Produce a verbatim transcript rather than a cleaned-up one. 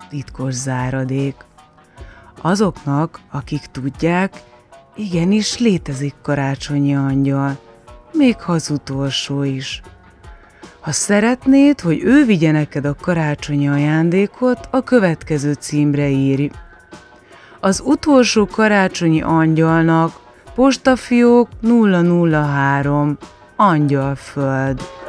titkos záradék. Azoknak, akik tudják, igenis létezik karácsonyi angyal, még ha az utolsó is. Ha szeretnéd, hogy ő vigye neked a karácsonyi ajándékot, a következő címre írj. Az utolsó karácsonyi angyalnak, postafiók nulla nulla három, Angyalföld.